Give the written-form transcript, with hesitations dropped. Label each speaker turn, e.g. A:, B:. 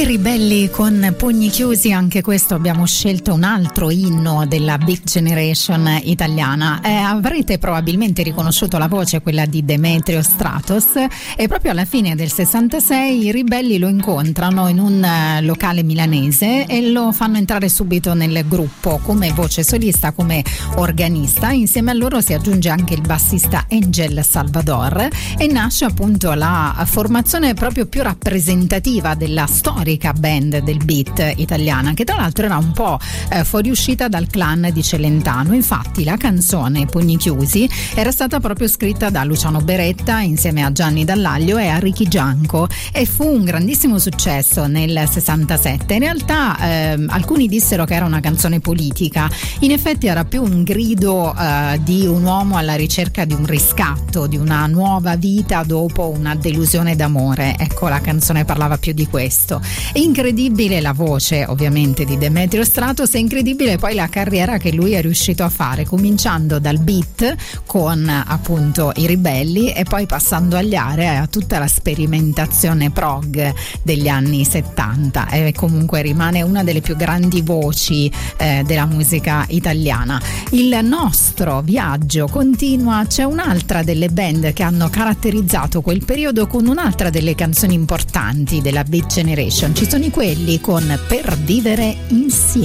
A: Ribelli con Pugni Chiusi, anche questo abbiamo scelto un altro inno della Big Generation italiana. Avrete probabilmente riconosciuto la voce, quella di Demetrio Stratos, e proprio alla fine del 66 i Ribelli lo incontrano in un locale milanese e lo fanno entrare subito nel gruppo come voce solista, come organista. Insieme a loro si aggiunge anche il bassista Angel Salvador e nasce appunto la formazione proprio più rappresentativa della storica band del beat italiana, che tra l'altro era un po' fuoriuscita dal clan di Celentano. Infatti la canzone Pugni Chiusi era stata proprio scritta da Luciano Beretta insieme a Gianni Dallaglio e a Ricky Gianco e fu un grandissimo successo nel 67. In realtà alcuni dissero che era una canzone politica, in effetti era più un grido di un uomo alla ricerca di un riscatto, di una nuova vita dopo una delusione d'amore. Ecco, la canzone parlava più di questo. È incredibile la voce ovviamente di Demetrio Stratos, è incredibile poi la carriera che lui è riuscito a fare, cominciando dal beat con appunto i Ribelli e poi passando agli Area, a tutta la sperimentazione prog degli anni 70, e comunque rimane una delle più grandi voci della musica italiana. Il nostro viaggio continua, c'è un'altra delle band che hanno caratterizzato quel periodo con un'altra delle canzoni importanti della Big Generation. Ci sono quelli con Per vivere insieme.